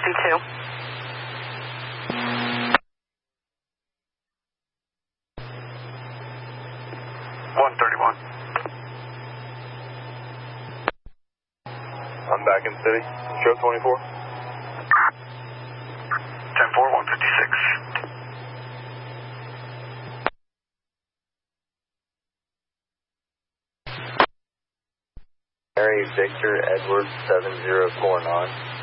Station 2. I'm back in city. Show 24. 10-4, 156. Mary Victor Edward 7049.